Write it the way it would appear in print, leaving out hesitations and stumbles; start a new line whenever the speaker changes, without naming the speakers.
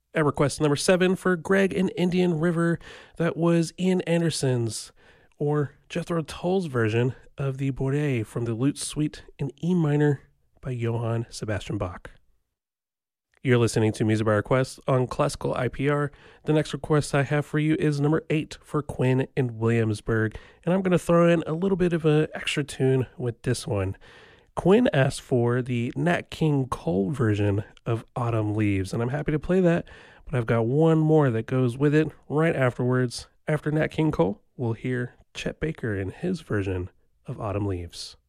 At request number 7 for Greg and Indian River, that was Ian Anderson's or Jethro Tull's version of the Bourrée from the Lute Suite in E minor by Johann Sebastian Bach. You're listening to Music by Request on Classical IPR. The next request I have for you is number 8 for Quinn in Williamsburg, and I'm going to throw in a little bit of an extra tune with this one. Quinn asked for the Nat King Cole version of Autumn Leaves, and I'm happy to play that, but I've got one more that goes with it right afterwards. After Nat King Cole, we'll hear Chet Baker in his version of Autumn Leaves.